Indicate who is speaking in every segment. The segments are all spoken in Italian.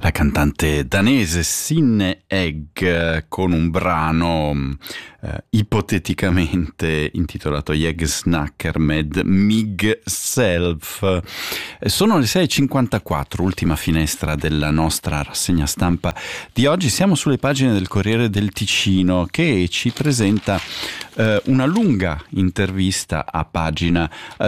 Speaker 1: La cantante danese Sinne Egg con un brano ipoteticamente intitolato Jeg snakker med mig selv. Sono le 6.54, ultima finestra della nostra rassegna stampa di oggi. Siamo sulle pagine del Corriere del Ticino che ci presenta una lunga intervista a pagina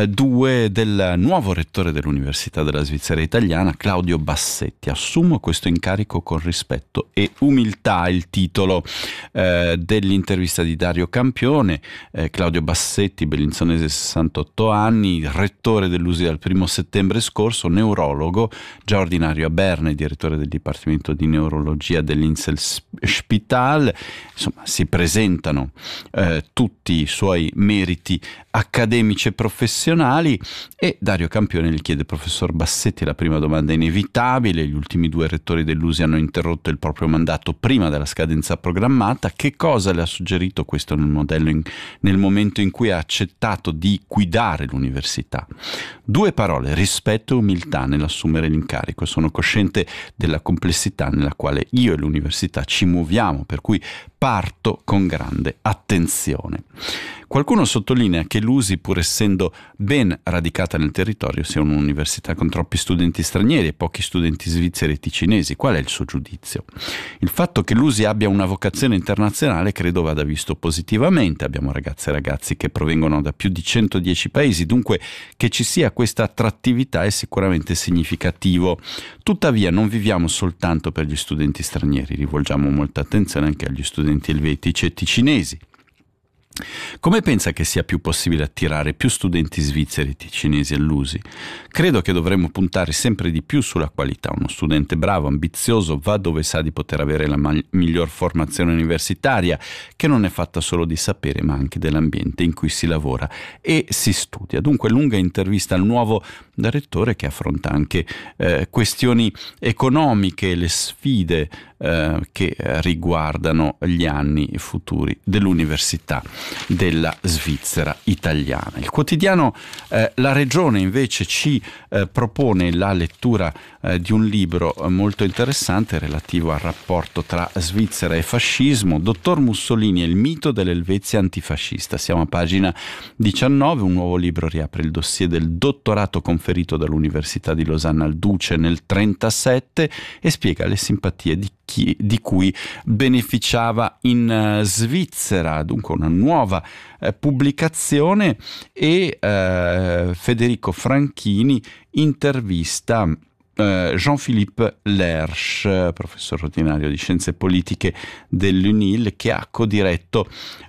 Speaker 1: 2 del nuovo rettore dell'Università della Svizzera Italiana, Claudio Bassetti. Assumo questo incarico con rispetto e umiltà, il titolo dell'intervista di Dario Campione. Claudio Bassetti, bellinzonese, 68 anni, rettore dell'USI dal 1 settembre scorso, neurologo, già ordinario a Berna e direttore del Dipartimento di Neurologia dell'Inselspital. Insomma, si presentano tutti i suoi meriti accademici e professionali e Dario Campione gli chiede: professor Bassetti, la prima domanda è inevitabile, gli ultimi 2 rettori dell'USI hanno interrotto il proprio mandato prima della scadenza programmata, che cosa le ha suggerito questo nel momento in cui ha accettato di guidare l'università? 2 parole: rispetto e umiltà nell'assumere l'incarico. Sono cosciente della complessità nella quale io e l'università ci muoviamo, per cui parto con grande attenzione. Qualcuno sottolinea che l'USI, pur essendo ben radicata nel territorio, sia un'università con troppi studenti stranieri e pochi studenti svizzeri e ticinesi. Qual è il suo giudizio? Il fatto che l'USI abbia una vocazione internazionale credo vada visto positivamente. Abbiamo ragazze e ragazzi che provengono da più di 110 paesi, dunque che ci sia questa attrattività è sicuramente significativo. Tuttavia non viviamo soltanto per gli studenti stranieri, rivolgiamo molta attenzione anche agli studenti elvetici e ticinesi. Come pensa che sia più possibile attirare più studenti svizzeri e ticinesi all'USI? Credo che dovremmo puntare sempre di più sulla qualità. Uno studente bravo, ambizioso, va dove sa di poter avere la miglior formazione universitaria, che non è fatta solo di sapere ma anche dell'ambiente in cui si lavora e si studia. Dunque lunga intervista al nuovo rettore che affronta anche questioni economiche, le sfide che riguardano gli anni futuri dell'università della Svizzera Italiana. Il quotidiano La Regione invece ci propone la lettura di un libro molto interessante relativo al rapporto tra Svizzera e fascismo, Dottor Mussolini e il mito dell'Elvezia antifascista. Siamo a pagina 19, un nuovo libro riapre il dossier del dottorato conferito dall'Università di Losanna al Duce nel 1937 e spiega le simpatie di cui beneficiava in Svizzera. Dunque una nuova pubblicazione e Federico Franchini intervista Jean-Philippe Lerche, professore ordinario di scienze politiche dell'UNIL, che ha codiretto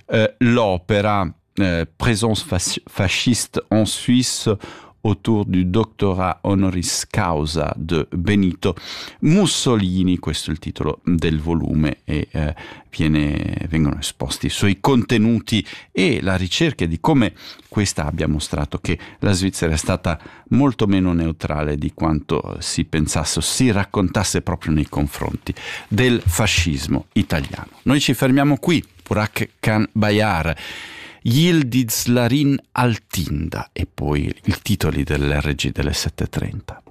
Speaker 1: l'opera Présence fasciste en Suisse autour du doctorat honoris causa de Benito Mussolini. Questo è il titolo del volume e vengono esposti i suoi contenuti e la ricerca di come questa abbia mostrato che la Svizzera è stata molto meno neutrale di quanto si pensasse o si raccontasse proprio nei confronti del fascismo italiano. Noi ci fermiamo qui. Burak Khan Bayar, Yildiz Larin Altinda e poi i titoli dell'RG delle 7.30.